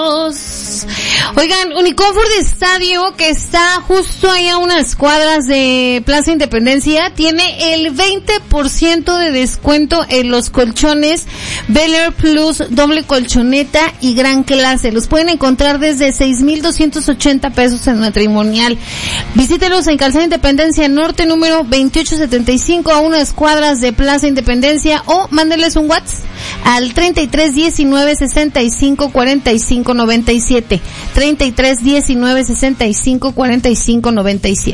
Oigan, Unicomfort Estadio, que está justo ahí a unas cuadras de Plaza Independencia, tiene el 20% de descuento en los colchones Bel Air Plus, doble colchoneta y gran clase. Los pueden encontrar desde 6,280 pesos en matrimonial. Visítelos en Calzada Independencia Norte, número 2875, a unas cuadras de Plaza Independencia, o mándenles un WhatsApp al 33 19 65 45 97. 33 19 65 45 97.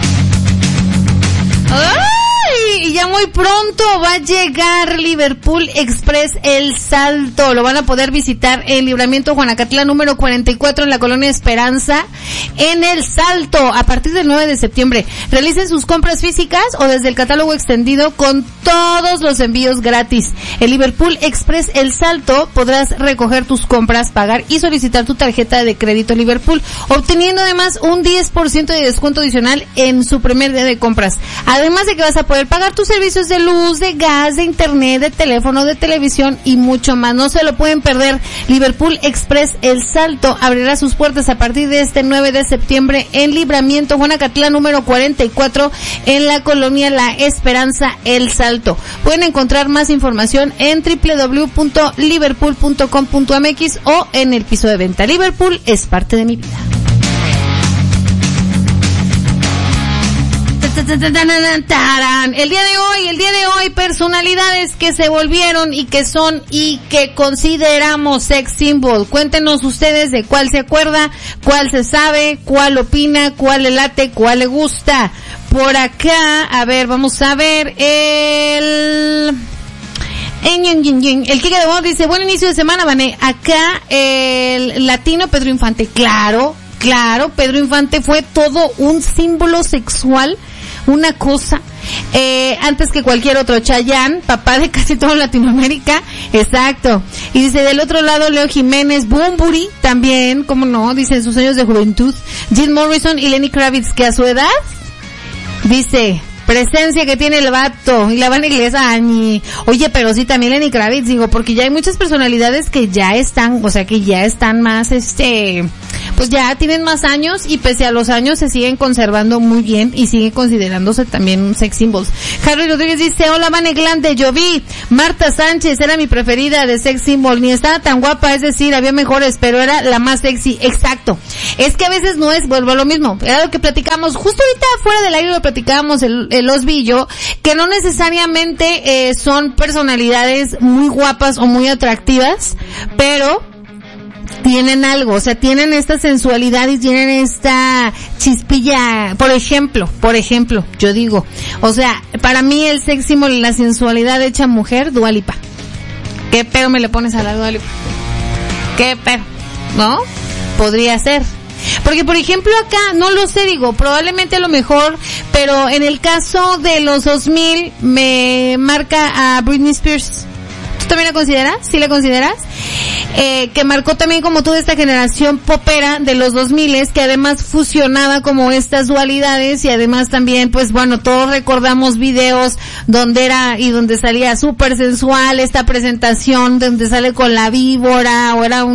¡Ay! Y ya muy pronto va a llegar Liverpool Express El Salto. Lo van a poder visitar en Libramiento Juanacatlán número 44 en la Colonia Esperanza, en El Salto, a partir del 9 de septiembre. Realicen sus compras físicas o desde el catálogo extendido con todos los envíos gratis. En Liverpool Express El Salto podrás recoger tus compras, pagar y solicitar tu tarjeta de crédito Liverpool, obteniendo además un 10% de descuento adicional en su primer día de compras. Además de que vas a poder pagar tus servicios de luz, de gas, de internet, de teléfono, de televisión y mucho más. No se lo pueden perder. Liverpool Express El Salto abrirá sus puertas a partir de este 9 de septiembre en Libramiento Juanacatlán número 44 en la Colonia La Esperanza El Salto. Pueden encontrar más información en www.liverpool.com.mx o en el piso de venta. Liverpool es parte de mi vida. El día de hoy, personalidades que se volvieron y que son y que consideramos sex symbol. Cuéntenos ustedes de cuál se acuerda, cuál se sabe, cuál opina, cuál le late, cuál le gusta. Por acá, a ver, vamos a ver, el Kike de Voz dice, buen inicio de semana, Vané. Acá, el latino Pedro Infante. Claro, Pedro Infante fue todo un símbolo sexual, una cosa, antes que cualquier otro. Chayanne, papá de casi toda Latinoamérica, exacto. Y dice, del otro lado, Leo Jiménez, Bunbury, también, cómo no, dice, en sus años de juventud, Jim Morrison y Lenny Kravitz, que a su edad, dice, presencia que tiene el vato, y la van a iglesia, Añi. Oye, pero sí, también Lenny Kravitz, digo, porque ya hay muchas personalidades que ya están, o sea, que ya están más, pues ya tienen más años, y pese a los años se siguen conservando muy bien y siguen considerándose también un sex symbols. Harry Rodríguez dice, hola, Vane Glande, yo vi, Marta Sánchez era mi preferida de sex symbol, ni estaba tan guapa, es decir, había mejores, pero era la más sexy. Exacto. Es que a veces no es, vuelvo a lo mismo, era lo que platicamos, justo ahorita fuera del aire lo platicábamos, el Osby y yo, que no necesariamente son personalidades muy guapas o muy atractivas, pero tienen algo, o sea, tienen esta sensualidad y tienen esta chispilla. Por ejemplo, yo digo, o sea, para mí el sex symbol y la sensualidad hecha mujer, Dua Lipa. ¿Qué pero me le pones a la Dua Lipa? ¿Qué pero? ¿No? Podría ser. Porque, por ejemplo, acá, no lo sé, digo, probablemente a lo mejor, pero en el caso de los 2000 me marca a Britney Spears. ¿Tú también la consideras? ¿Sí la consideras? Que marcó también como toda esta generación popera de los 2000, que además fusionaba como estas dualidades, y además también, pues bueno, todos recordamos videos donde era y donde salía súper sensual esta presentación donde sale con la víbora, o era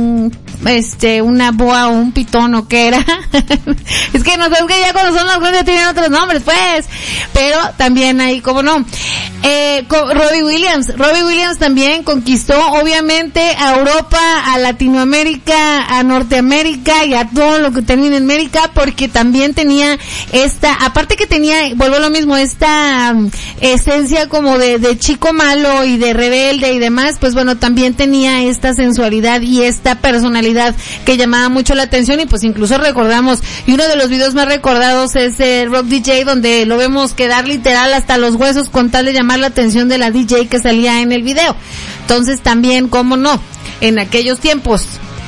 una boa o un pitón, o qué era. Es que no sabes que ya cuando son las cosas tienen otros nombres, pues. Pero también ahí, como no. Robbie Williams también conquistó, obviamente, a Europa, a Latinoamérica, a Norteamérica y a todo lo que termina en América, porque también tenía aparte que tenía, vuelvo a lo mismo, esta esencia como de chico malo y de rebelde y demás, pues bueno, también tenía esta sensualidad y esta personalidad que llamaba mucho la atención, y pues incluso recordamos, y uno de los videos más recordados es el Rock DJ, donde lo vemos quedar literal hasta los huesos con tal de llamar la atención de la DJ que salía en el video. Entonces también, cómo no, en aquellos tiempos,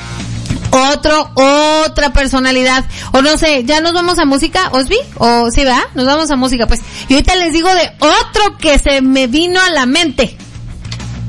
otra personalidad, o no sé, ya nos vamos a música, Osby, o sí, ¿verdad? Nos vamos a música, pues, y ahorita les digo de otro que se me vino a la mente.